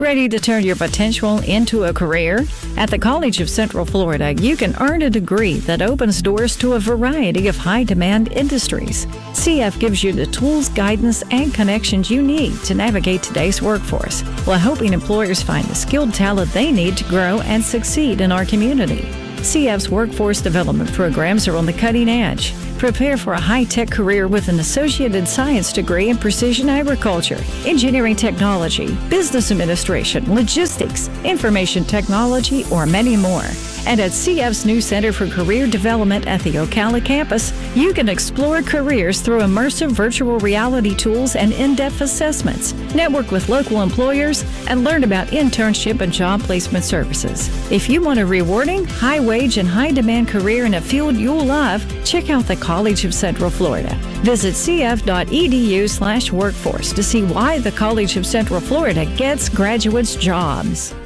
Ready to turn your potential into a career? At the College of Central Florida, you can earn a degree that opens doors to a variety of high-demand industries. CF gives you the tools, guidance, and connections you need to navigate today's workforce, while helping employers find the skilled talent they need to grow and succeed in our community. CF's workforce development programs are on the cutting edge. Prepare for a high-tech career with an associated science degree in precision agriculture, engineering technology, business administration, logistics, information technology, or many more. And at CF's new Center for Career Development at the Ocala campus, you can explore careers through immersive virtual reality tools and in-depth assessments, network with local employers, and learn about internship and job placement services. If you want a rewarding, high-wage, and high-demand career in a field you'll love, check out the College of Central Florida. Visit cf.edu/workforce to see why the College of Central Florida gets graduates jobs.